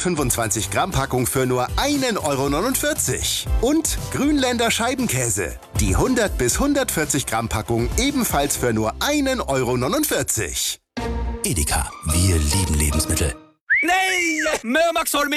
125 Gramm Packung für nur 1,49 € und Grünländer Scheibenkäse. Die 100 bis 140 Gramm Packung ebenfalls für nur 1,49 €. Edeka, wir lieben Lebensmittel. Nej! Mörmax